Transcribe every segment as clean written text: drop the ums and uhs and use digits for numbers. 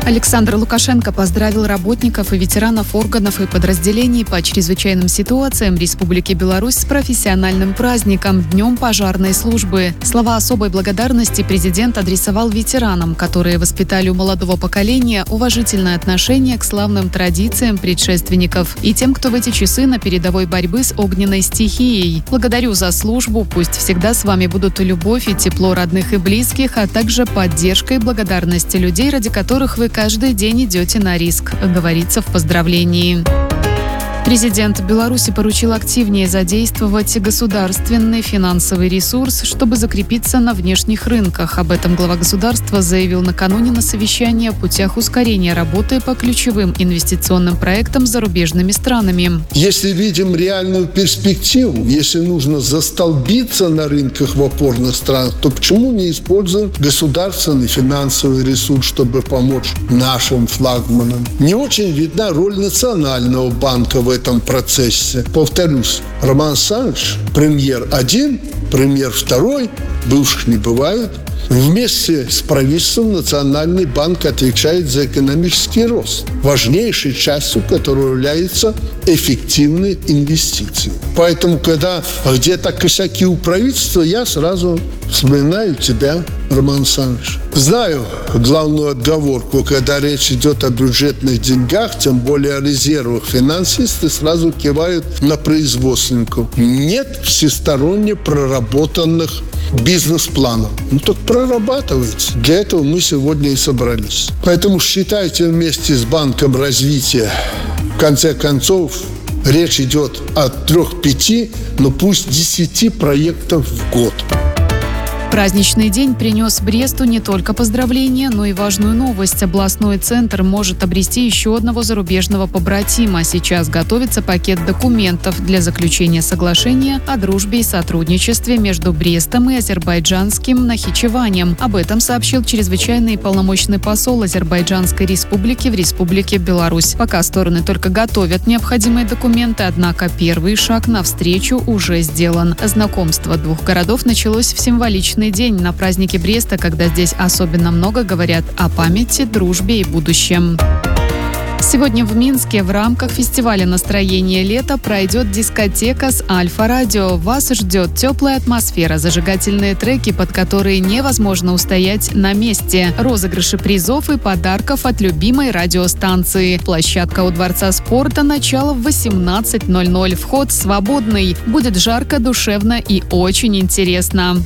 Александр Лукашенко поздравил работников и ветеранов органов и подразделений по чрезвычайным ситуациям Республики Беларусь с профессиональным праздником – Днем пожарной службы. Слова особой благодарности президент адресовал ветеранам, которые воспитали у молодого поколения уважительное отношение к славным традициям предшественников, и тем, кто в эти часы на передовой борьбы с огненной стихией. Благодарю за службу, пусть всегда с вами будут любовь и тепло родных и близких, а также поддержка и благодарность людей, ради которых вы каждый день идете на риск, говорится в поздравлении. Президент Беларуси поручил активнее задействовать государственный финансовый ресурс, чтобы закрепиться на внешних рынках. Об этом глава государства заявил накануне на совещании о путях ускорения работы по ключевым инвестиционным проектам с зарубежными странами. Если видим реальную перспективу, если нужно застолбиться на рынках в опорных странах, то почему не используем государственный финансовый ресурс, чтобы помочь нашим флагманам? Не очень видна роль Национального банка в этом процессе. Повторюсь, Роман Александрович, премьер один, премьер второй, бывших не бывает. Вместе с правительством Национальный банк отвечает за экономический рост, важнейшей частью которой является эффективные инвестиции. Поэтому, когда где-то косяки у правительства, я сразу вспоминаю тебя, Роман Александрович. Знаю главную отговорку, когда речь идет о бюджетных деньгах, тем более о резервах. Финансисты сразу кивают на производственников. Нет всесторонне проработанных бизнес-планов. Так прорабатывайте. Для этого мы сегодня и собрались. Поэтому считайте вместе с Банком развития. В конце концов, речь идет о 3-5, но пусть 10 проектов в год. Праздничный день принес Бресту не только поздравления, но и важную новость. Областной центр может обрести еще одного зарубежного побратима. Сейчас готовится пакет документов для заключения соглашения о дружбе и сотрудничестве между Брестом и азербайджанским Нахичеванем. Об этом сообщил чрезвычайный полномочный посол Азербайджанской республики в Республике Беларусь. Пока стороны только готовят необходимые документы, однако первый шаг навстречу уже сделан. Знакомство двух городов началось в символичный день на празднике Бреста, когда здесь особенно много говорят о памяти, дружбе и будущем. Сегодня в Минске в рамках фестиваля «Настроение лета» пройдет дискотека с Альфа-радио. Вас ждет теплая атмосфера, зажигательные треки, под которые невозможно устоять на месте, розыгрыши призов и подарков от любимой радиостанции. Площадка у Дворца спорта, начало в 18:00. Вход свободный. Будет жарко, душевно и очень интересно.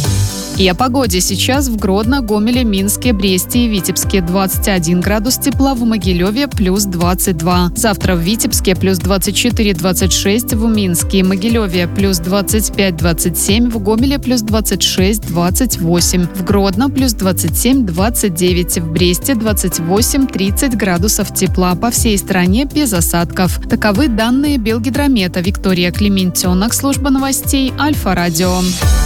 И о погоде. Сейчас в Гродно, Гомеле, Минске, Бресте и Витебске 21 градус тепла, в Могилеве плюс 22. Завтра в Витебске плюс 24-26, в Минске и Могилеве плюс 25-27, в Гомеле плюс 26-28, в Гродно плюс 27-29, в Бресте 28-30 градусов тепла. По всей стране без осадков. Таковы данные Белгидромета. Виктория Клементьонок, служба новостей Альфа-радио.